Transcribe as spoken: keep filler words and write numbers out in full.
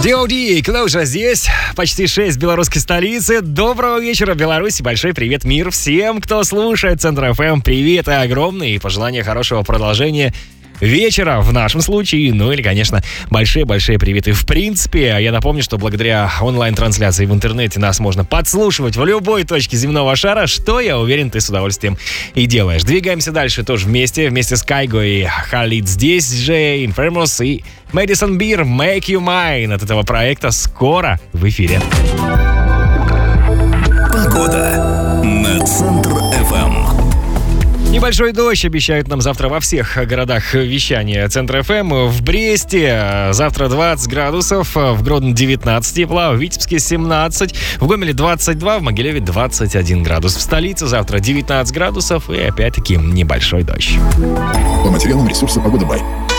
ди о ди, Closure здесь, почти шесть белорусской столицы. Доброго вечера, Беларусь, большой привет, мир всем, кто слушает Центр эф эм. Привет и огромный, и пожелания хорошего продолжения вечера в нашем случае. Ну или, конечно, большие-большие приветы. В принципе, я напомню, что благодаря онлайн-трансляции в интернете нас можно подслушивать в любой точке земного шара, что, я уверен, ты с удовольствием и делаешь. Двигаемся дальше тоже вместе, вместе с Кайго и Халид здесь же, Infamous и Madison Beer, Make You Mine от этого проекта скоро в эфире. Погода на Центр эф эм. Небольшой дождь обещают нам завтра во всех городах вещания Центра эф эм. В Бресте завтра двадцать градусов, в Гродно девятнадцать тепла, в Витебске семнадцать, в Гомеле двадцать два, в Могилеве двадцать один градус. В столице завтра девятнадцать градусов и опять-таки небольшой дождь. По материалам ресурса «Погода Бай».